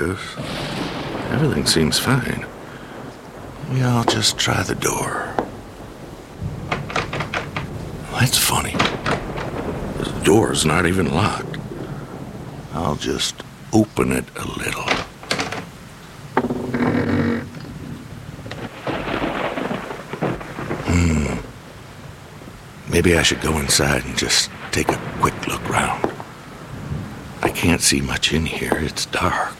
of. Everything seems fine. Maybe I'll just try the door. That's funny. The door's not even locked. I'll just open it a little. Maybe I should go inside and just take a quick look round. I can't see much in here. It's dark.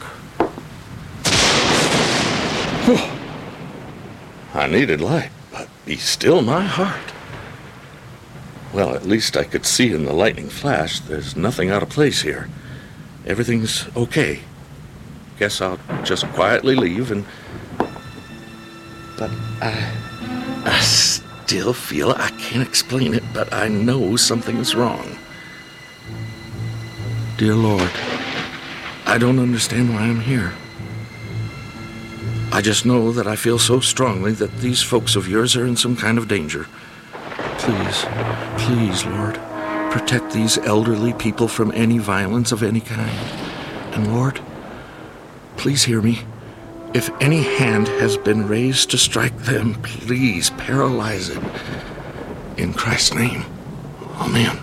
I needed light, but be still my heart. Well, at least I could see in the lightning flash there's nothing out of place here. Everything's okay. Guess I'll just quietly leave and... But I still feel I can't explain it, but I know something is wrong. Dear Lord, I don't understand why I'm here. I just know that I feel so strongly that these folks of yours are in some kind of danger. Please, please, Lord, protect these elderly people from any violence of any kind. And Lord, please hear me. If any hand has been raised to strike them, please paralyze it. In Christ's name, amen.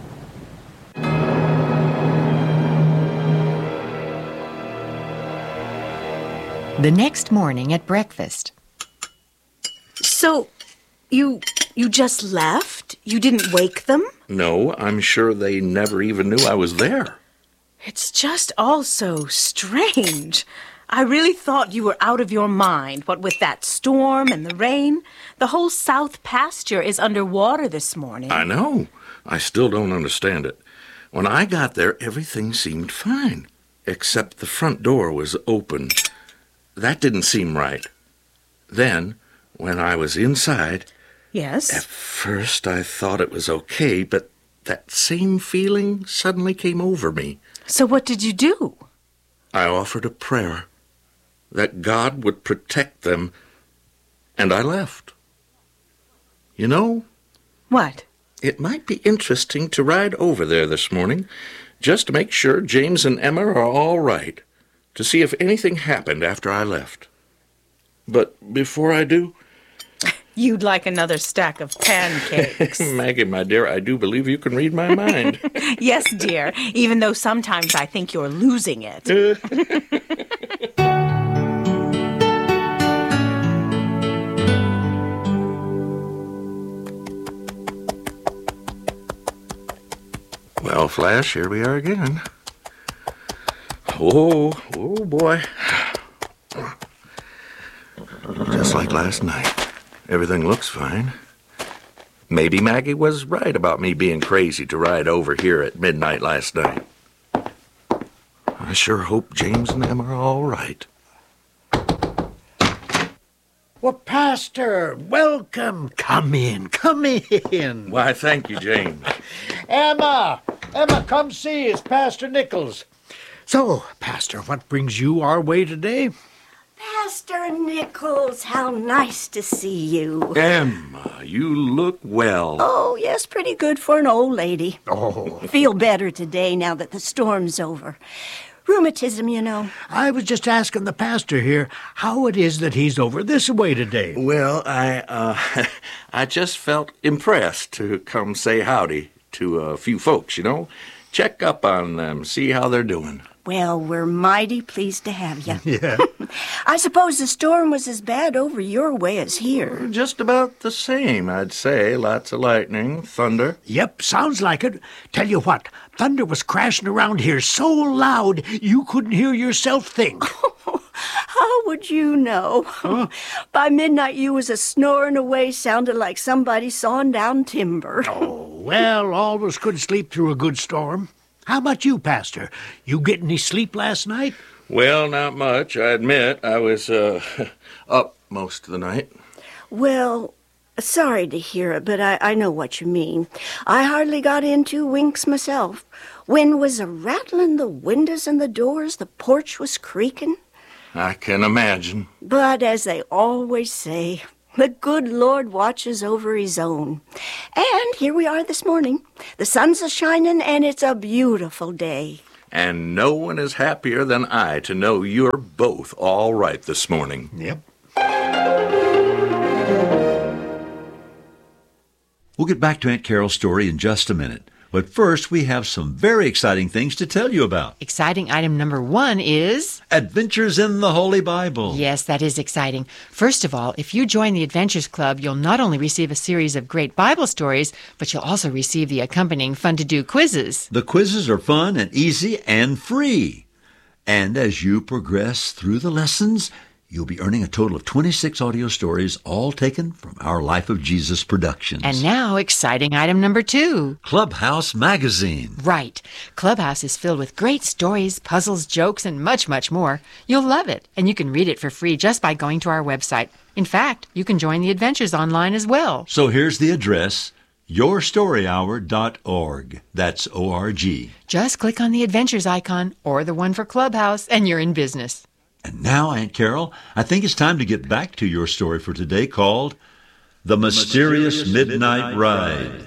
The next morning at breakfast. So, you just left? You didn't wake them? No, I'm sure they never even knew I was there. It's just all so strange. I really thought you were out of your mind, what with that storm and the rain. The whole south pasture is underwater this morning. I know. I still don't understand it. When I got there, everything seemed fine, except the front door was open. That didn't seem right. Then, when I was inside... Yes? At first I thought it was okay, but that same feeling suddenly came over me. So what did you do? I offered a prayer that God would protect them, and I left. You know... What? It might be interesting to ride over there this morning, just to make sure James and Emma are all right, to see if anything happened after I left. But before I do... You'd like another stack of pancakes. Maggie, my dear, I do believe you can read my mind. Yes, dear, even though sometimes I think you're losing it. Well, Flash, here we are again. Oh boy. Just like last night. Everything looks fine. Maybe Maggie was right about me being crazy to ride over here at midnight last night. I sure hope James and Emma are all right. Well, Pastor, welcome. Come in. Why, thank you, James. Emma, come see. It's Pastor Nichols. So, Pastor, what brings you our way today? Pastor Nichols, how nice to see you. Emma, you look well. Oh, yes, pretty good for an old lady. Oh. Feel better today now that the storm's over. Rheumatism, you know. I was just asking the pastor here how it is that he's over this way today. Well, I just felt impressed to come say howdy to a few folks, you know. Check up on them, see how they're doing. Well, we're mighty pleased to have you. Yeah. I suppose the storm was as bad over your way as here. Just about the same, I'd say. Lots of lightning, thunder. Yep, sounds like it. Tell you what, thunder was crashing around here so loud you couldn't hear yourself think. How would you know? Huh? By midnight you was a-snoring away, sounded like somebody sawing down timber. Oh, well, all of us could sleep through a good storm. How about you, Pastor? You get any sleep last night? Well, not much, I admit. I was, up most of the night. Well, sorry to hear it, but I know what you mean. I hardly got in 2 winks myself. Wind was a-rattling the windows and the doors, the porch was creaking. I can imagine. But as they always say, the good Lord watches over his own. And here we are this morning. The sun's a-shining, and it's a beautiful day. And no one is happier than I to know you're both all right this morning. Yep. We'll get back to Aunt Carol's story in just a minute. But first, we have some very exciting things to tell you about. Exciting item number 1 is... Adventures in the Holy Bible. Yes, that is exciting. First of all, if you join the Adventures Club, you'll not only receive a series of great Bible stories, but you'll also receive the accompanying fun-to-do quizzes. The quizzes are fun and easy and free. And as you progress through the lessons, you'll be earning a total of 26 audio stories, all taken from our Life of Jesus productions. And now, exciting item number 2. Clubhouse Magazine. Right. Clubhouse is filled with great stories, puzzles, jokes, and much, much more. You'll love it, and you can read it for free just by going to our website. In fact, you can join the adventures online as well. So here's the address, yourstoryhour.org. That's O-R-G. Just click on the adventures icon or the one for Clubhouse, and you're in business. And now, Aunt Carol, I think it's time to get back to your story for today called The Mysterious Midnight Ride.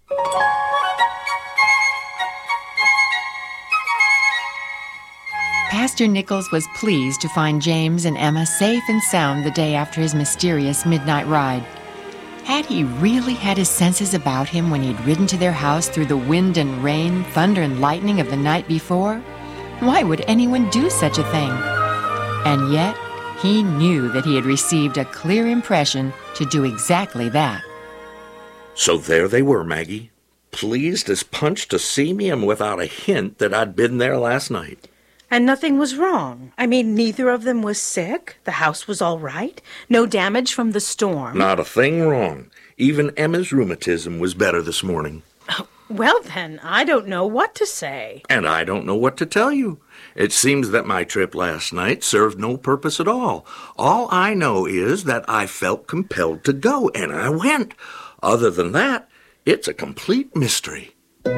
Pastor Nichols was pleased to find James and Emma safe and sound the day after his mysterious midnight ride. Had he really had his senses about him when he'd ridden to their house through the wind and rain, thunder and lightning of the night before? Why would anyone do such a thing? And yet, he knew that he had received a clear impression to do exactly that. So there they were, Maggie, pleased as punch to see me and without a hint that I'd been there last night. And nothing was wrong. I mean, neither of them was sick. The house was all right. No damage from the storm. Not a thing wrong. Even Emma's rheumatism was better this morning. Well, then, I don't know what to say. And I don't know what to tell you. It seems that my trip last night served no purpose at all. All I know is that I felt compelled to go, and I went. Other than that, it's a complete mystery.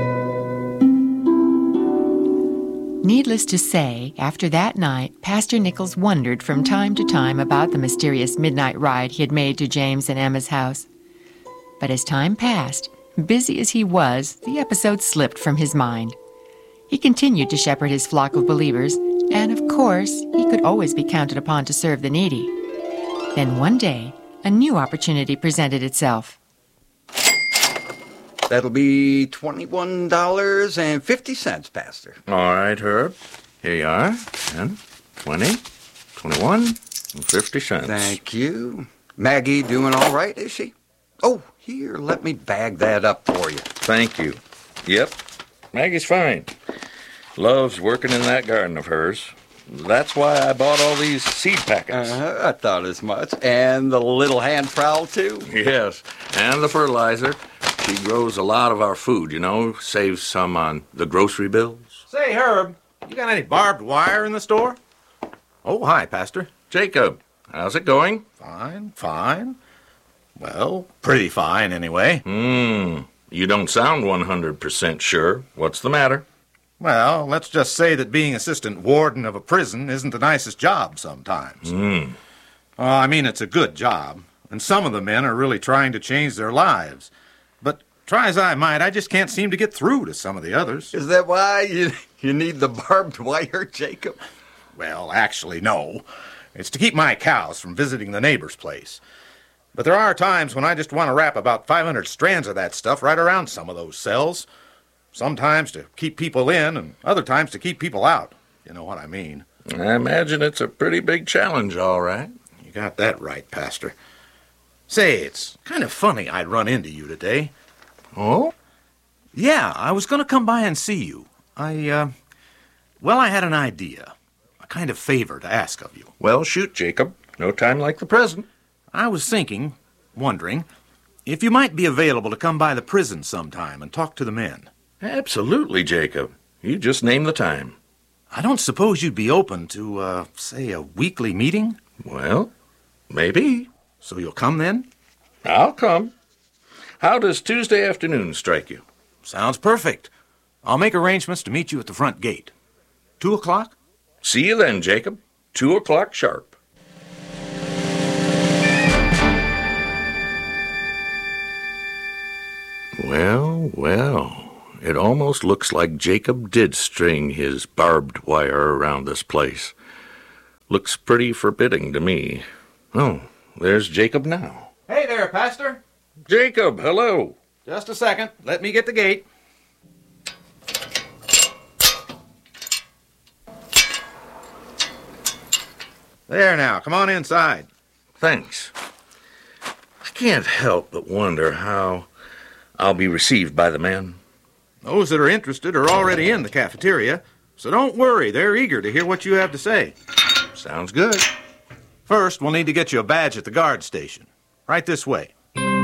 Needless to say, after that night, Pastor Nichols wondered from time to time about the mysterious midnight ride he had made to James and Emma's house. But as time passed, busy as he was, the episode slipped from his mind. He continued to shepherd his flock of believers, and of course, he could always be counted upon to serve the needy. Then one day, a new opportunity presented itself. That'll be $21.50, Pastor. All right, Herb. Here you are. 10, 20, 21, and 50 cents. Thank you. Maggie doing all right, is she? Oh, here, let me bag that up for you. Thank you. Yep, Maggie's fine. Loves working in that garden of hers. That's why I bought all these seed packets. I thought as much. And the little hand trowel, too? Yes, and the fertilizer. She grows a lot of our food, you know, saves some on the grocery bills. Say, Herb, you got any barbed wire in the store? Oh, hi, Pastor. Jacob, how's it going? Fine. Well, pretty fine, anyway. You don't sound 100% sure. What's the matter? Well, let's just say that being assistant warden of a prison isn't the nicest job sometimes. I mean, it's a good job, and some of the men are really trying to change their lives. But try as I might, I just can't seem to get through to some of the others. Is that why you need the barbed wire, Jacob? Well, actually, no. It's to keep my cows from visiting the neighbor's place. But there are times when I just want to wrap about 500 strands of that stuff right around some of those cells. Sometimes to keep people in, and other times to keep people out. You know what I mean. I imagine it's a pretty big challenge, all right. You got that right, Pastor. Say, it's kind of funny I'd run into you today. Oh? Yeah, I was going to come by and see you. I had an idea. A kind of favor to ask of you. Well, shoot, Jacob. No time like the present. I was wondering, if you might be available to come by the prison sometime and talk to the men. Absolutely, Jacob. You just name the time. I don't suppose you'd be open to, say, a weekly meeting? Well, maybe. So you'll come then? I'll come. How does Tuesday afternoon strike you? Sounds perfect. I'll make arrangements to meet you at the front gate. 2 o'clock? See you then, Jacob. 2 o'clock sharp. Well, it almost looks like Jacob did string his barbed wire around this place. Looks pretty forbidding to me. Oh, there's Jacob now. Hey there, Pastor. Jacob, hello. Just a second. Let me get the gate. There now. Come on inside. Thanks. I can't help but wonder how I'll be received by the men. Those that are interested are already in the cafeteria, so don't worry. They're eager to hear what you have to say. Sounds good. First, we'll need to get you a badge at the guard station. Right this way.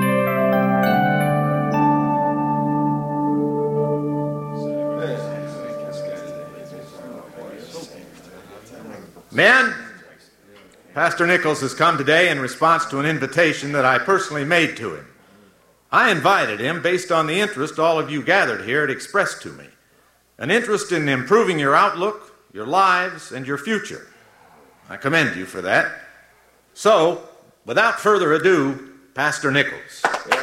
Men, Pastor Nichols has come today in response to an invitation that I personally made to him. I invited him based on the interest all of you gathered here had expressed to me. An interest in improving your outlook, your lives, and your future. I commend you for that. So, without further ado, Pastor Nichols.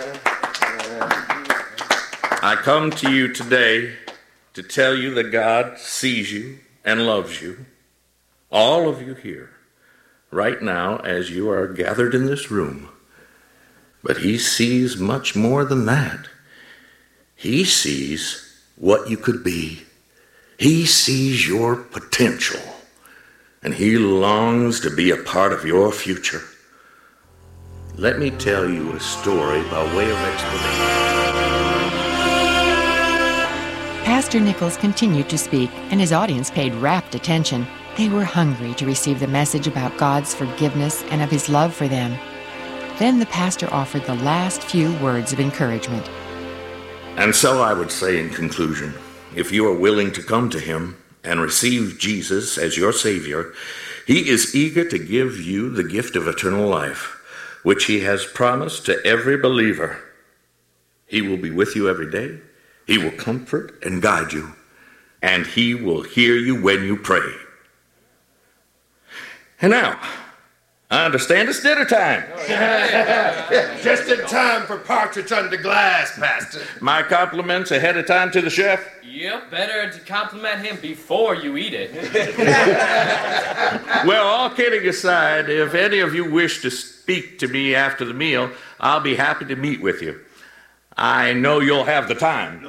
I come to you today to tell you that God sees you and loves you, all of you here, right now as you are gathered in this room. But he sees much more than that. He sees what you could be. He sees your potential, and he longs to be a part of your future. Let me tell you a story by way of explanation. Pastor Nichols continued to speak, and his audience paid rapt attention. They were hungry to receive the message about God's forgiveness and of his love for them. Then the pastor offered the last few words of encouragement. And so I would say in conclusion, if you are willing to come to him and receive Jesus as your Savior, he is eager to give you the gift of eternal life, which he has promised to every believer. He will be with you every day. He will comfort and guide you, and he will hear you when you pray. And now, I understand it's dinner time. Just in time for partridge under glass, Pastor. My compliments ahead of time to the chef. Yep, better to compliment him before you eat it. Well, all kidding aside, if any of you wish to speak to me after the meal, I'll be happy to meet with you. I know you'll have the time.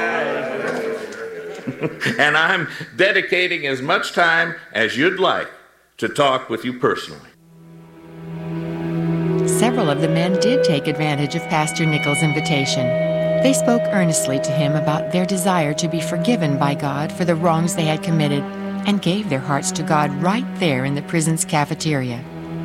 And I'm dedicating as much time as you'd like to talk with you personally. Several of the men did take advantage of Pastor Nichols' invitation. They spoke earnestly to him about their desire to be forgiven by God for the wrongs they had committed and gave their hearts to God right there in the prison's cafeteria.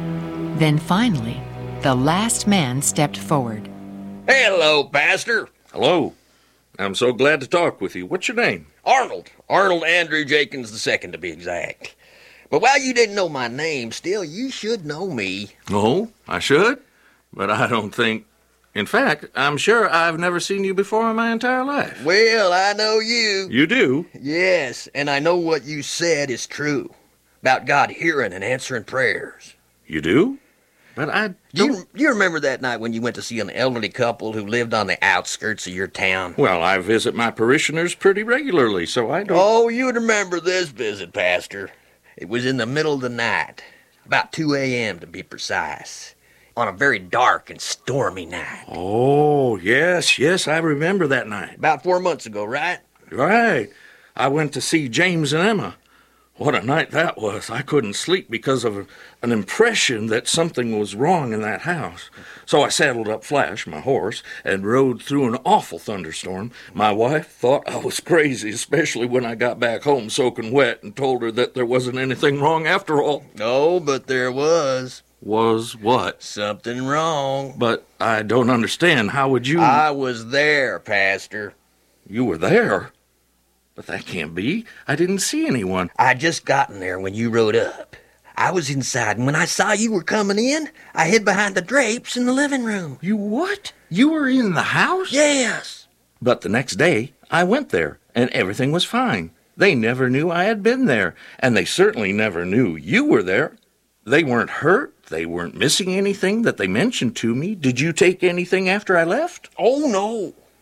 Then finally, the last man stepped forward. Hello, Pastor. Hello. I'm so glad to talk with you. What's your name? Arnold. Arnold Andrew Jenkins II, to be exact. But while you didn't know my name, still, you should know me. Oh, I should? But I don't think... In fact, I'm sure I've never seen you before in my entire life. Well, I know you. You do? Yes, and I know what you said is true. About God hearing and answering prayers. You do? But I don't... Do you remember that night when you went to see an elderly couple who lived on the outskirts of your town? Well, I visit my parishioners pretty regularly, so I don't... Oh, you'd remember this visit, Pastor. It was in the middle of the night, about 2 a.m. to be precise, on a very dark and stormy night. Oh, yes, I remember that night. About 4 months ago, right? Right. I went to see James and Emma. What a night that was. I couldn't sleep because of an impression that something was wrong in that house. So I saddled up Flash, my horse, and rode through an awful thunderstorm. My wife thought I was crazy, especially when I got back home soaking wet and told her that there wasn't anything wrong after all. No, but there was. Was what? Something wrong. But I don't understand. How would you... I was there, Pastor. You were there? But that can't be. I didn't see anyone. I'd just gotten there when you rode up. I was inside, and when I saw you were coming in, I hid behind the drapes in the living room. You what? You were in the house? Yes. But the next day, I went there, and everything was fine. They never knew I had been there, and they certainly never knew you were there. They weren't hurt. They weren't missing anything that they mentioned to me. Did you take anything after I left? Oh, no.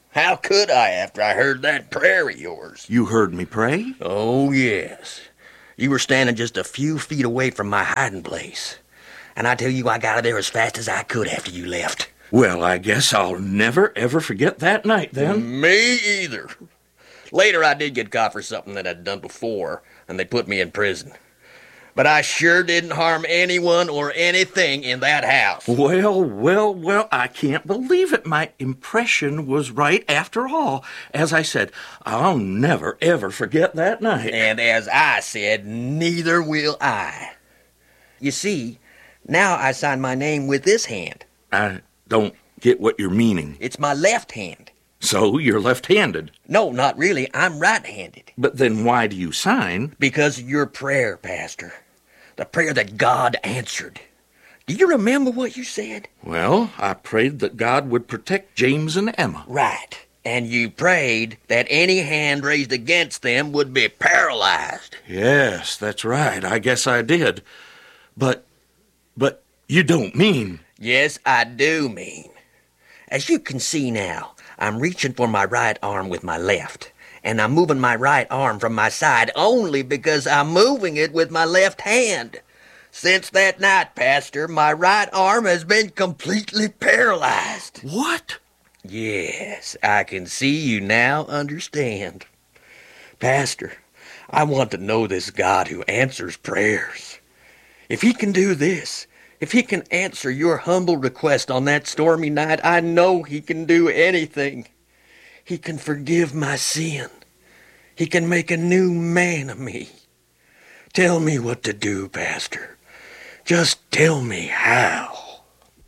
How could I after I heard that prayer of yours? You heard me pray? Oh, yes. You were standing just a few feet away from my hiding place. And I tell you, I got out of there as fast as I could after you left. Well, I guess I'll never, ever forget that night, then. Me either. Later, I did get caught for something that I'd done before, and they put me in prison. But I sure didn't harm anyone or anything in that house. Well, I can't believe it. My impression was right after all. As I said, I'll never, ever forget that night. And as I said, neither will I. You see, now I sign my name with this hand. I don't get what you're meaning. It's my left hand. So you're left-handed? No, not really. I'm right-handed. But then why do you sign? Because of your prayer, Pastor. The prayer that God answered. Do you remember what you said? Well, I prayed that God would protect James and Emma. Right. And you prayed that any hand raised against them would be paralyzed. Yes, that's right. I guess I did. But you don't mean... Yes, I do mean. As you can see now, I'm reaching for my right arm with my left. And I'm moving my right arm from my side only because I'm moving it with my left hand. Since that night, Pastor, my right arm has been completely paralyzed. What? Yes, I can see you now understand. Pastor, I want to know this God who answers prayers. If he can do this, if he can answer your humble request on that stormy night, I know he can do anything. He can forgive my sin. He can make a new man of me. Tell me what to do, Pastor. Just tell me how.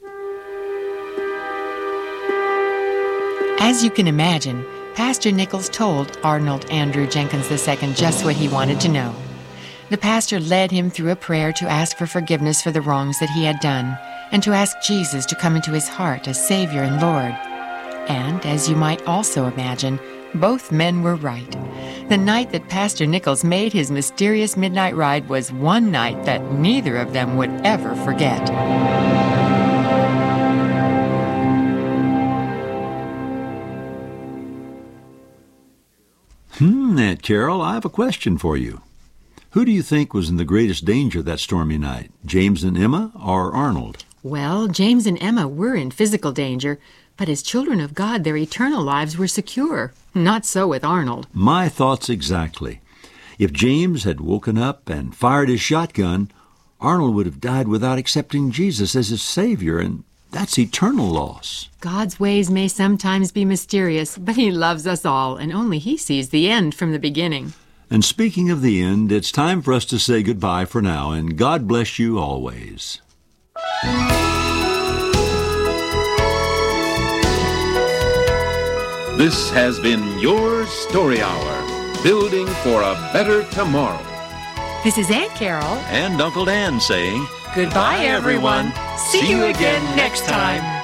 As you can imagine, Pastor Nichols told Arnold Andrew Jenkins II just what he wanted to know. The pastor led him through a prayer to ask for forgiveness for the wrongs that he had done, and to ask Jesus to come into his heart as Savior and Lord. And, as you might also imagine, both men were right. The night that Pastor Nichols made his mysterious midnight ride was one night that neither of them would ever forget. Aunt Carol, I have a question for you. Who do you think was in the greatest danger that stormy night, James and Emma or Arnold? Well, James and Emma were in physical danger, but as children of God, their eternal lives were secure. Not so with Arnold. My thoughts exactly. If James had woken up and fired his shotgun, Arnold would have died without accepting Jesus as his Savior, and that's eternal loss. God's ways may sometimes be mysterious, but he loves us all, and only he sees the end from the beginning. And speaking of the end, it's time for us to say goodbye for now, and God bless you always. This has been your Story Hour, building for a better tomorrow. This is Aunt Carol and Uncle Dan saying, goodbye, everyone. See you again next time.